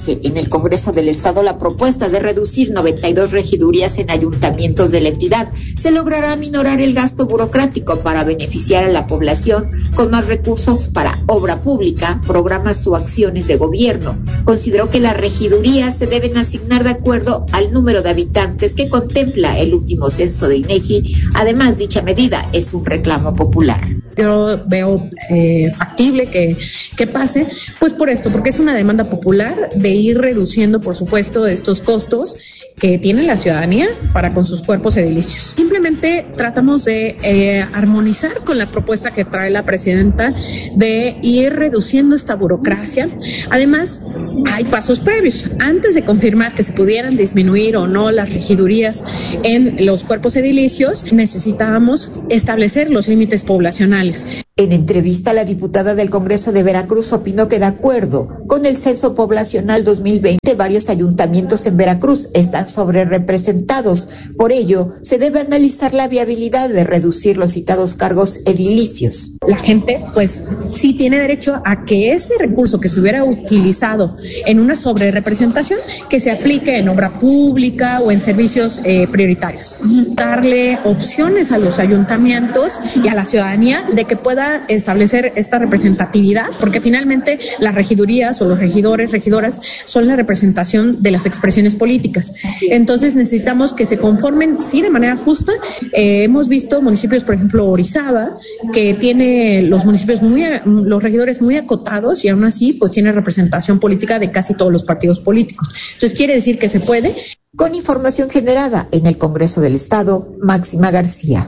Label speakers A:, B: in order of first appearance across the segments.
A: aprobarse en el Congreso del Estado la propuesta de reducir 92 regidurías en ayuntamientos de la entidad, se logrará minorar el gasto burocrático para beneficiar a la población con más recursos para obra pública, programas o acciones de gobierno. Consideró que las regidurías se deben asignar de acuerdo al número de habitantes que contempla el último censo de INEGI. Además, dicha medida es un reclamo popular.
B: Yo veo factible que pase, pues por esto, porque es una demanda popular de ir reduciendo, por supuesto, estos costos que tiene la ciudadanía para con sus cuerpos edilicios. Simplemente tratamos de armonizar con la propuesta que trae la presidenta de ir reduciendo esta burocracia. Además, hay pasos previos. Antes de confirmar que se pudieran disminuir o no las regidurías en los cuerpos edilicios, necesitábamos establecer los límites poblacionales.
A: En entrevista, la diputada del Congreso de Veracruz opinó que de acuerdo con el Censo Poblacional 2020, varios ayuntamientos en Veracruz están sobrerepresentados. Por ello, se debe analizar la viabilidad de reducir los citados cargos edilicios.
B: La gente, pues, sí tiene derecho a que ese recurso que se hubiera utilizado en una sobrerepresentación, que se aplique en obra pública o en servicios prioritarios. Darle opciones a los ayuntamientos y a la ciudadanía de que pueda establecer esta representatividad, porque finalmente las regidurías o los regidores, regidoras son la representación de las expresiones políticas. Entonces necesitamos que se conformen, sí, de manera justa. Hemos visto municipios, por ejemplo, Orizaba, que tiene los municipios los regidores muy acotados y aún así pues tiene representación política de casi todos los partidos políticos. Entonces quiere decir que se puede.
A: Con información generada en el Congreso del Estado, Máxima García.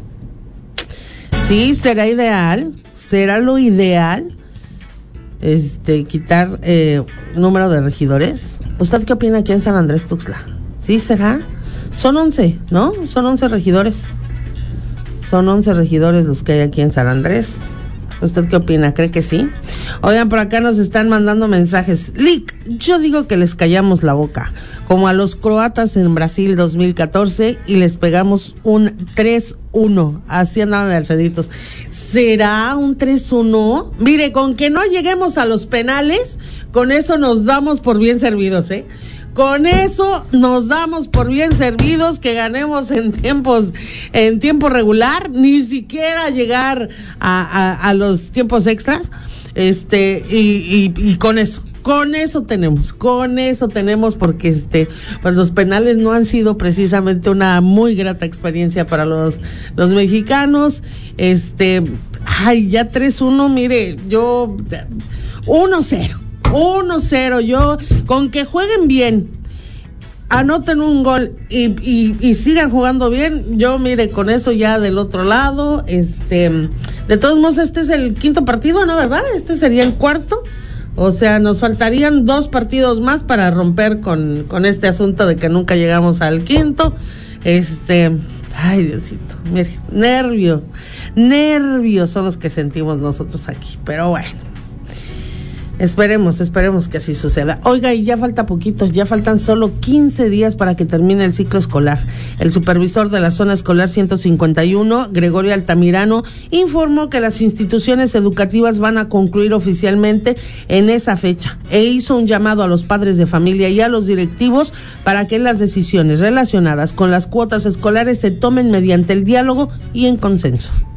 C: Sí, será ideal, será lo ideal, quitar número de regidores. ¿Usted qué opina aquí en San Andrés Tuxtla? ¿Sí será? Son 11, ¿no? Son 11 regidores. Son 11 regidores los que hay aquí en San Andrés. ¿Usted qué opina? ¿Cree que sí? Oigan, por acá nos están mandando mensajes. Lick, yo digo que les callamos la boca, como a los croatas en Brasil 2014 y les pegamos un 3-1. Así andaban de alzaditos. ¿Será un 3-1? Mire, con que no lleguemos a los penales, con eso nos damos por bien servidos, ¿eh? Con eso nos damos por bien servidos, que ganemos en tiempo regular, ni siquiera llegar a los tiempos extras, y con eso tenemos, porque pues los penales no han sido precisamente una muy grata experiencia para los mexicanos. Ya 3-1, mire, yo 1-0, yo con que jueguen bien, anoten un gol y sigan jugando bien, yo mire, con eso ya del otro lado. De todos modos, este es el quinto partido, ¿no? ¿Verdad? Este sería el cuarto. O sea, nos faltarían 2 partidos más para romper con este asunto de que nunca llegamos al quinto. Ay, Diosito, mire, nervios son los que sentimos nosotros aquí, pero bueno. Esperemos que así suceda. Oiga, y ya falta poquito, ya faltan solo 15 días para que termine el ciclo escolar. El supervisor de la zona escolar 151, Gregorio Altamirano, informó que las instituciones educativas van a concluir oficialmente en esa fecha e hizo un llamado a los padres de familia y a los directivos para que las decisiones relacionadas con las cuotas escolares se tomen mediante el diálogo y en consenso.